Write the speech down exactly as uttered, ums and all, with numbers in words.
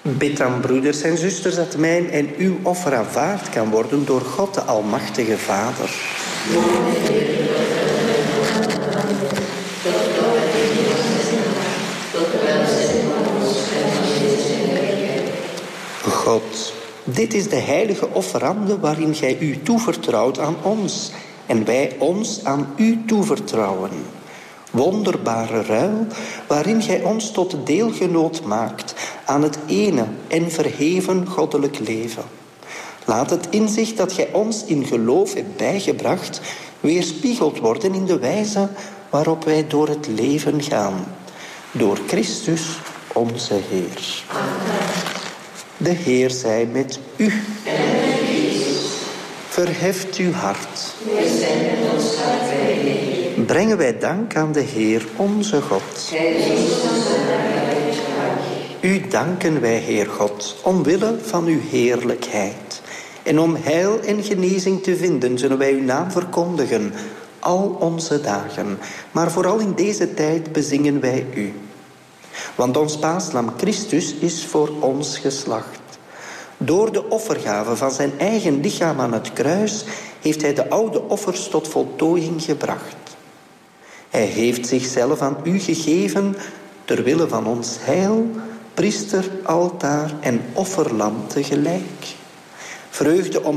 Bid dan, broeders en zusters, dat mijn en uw offer aanvaard kan worden door God de Almachtige Vader. God, dit is de heilige offerande waarin gij u toevertrouwt aan ons en wij ons aan u toevertrouwen. Wonderbare ruil waarin gij ons tot deelgenoot maakt aan het ene en verheven goddelijk leven. Laat het inzicht dat gij ons in geloof hebt bijgebracht weerspiegeld worden in de wijze waarop wij door het leven gaan. Door Christus onze Heer. De Heer zij met u. Verheft uw hart. Brengen wij dank aan de Heer onze God. U danken wij, Heer God, omwille van uw heerlijkheid. En om heil en genezing te vinden, zullen wij uw naam verkondigen, al onze dagen. Maar vooral in deze tijd bezingen wij u. Want ons paaslam Christus is voor ons geslacht. Door de offergave van zijn eigen lichaam aan het kruis heeft hij de oude offers tot voltooiing gebracht. Hij heeft zichzelf aan u gegeven ter wille van ons heil, priester, altaar en offerlam tegelijk. Vreugde om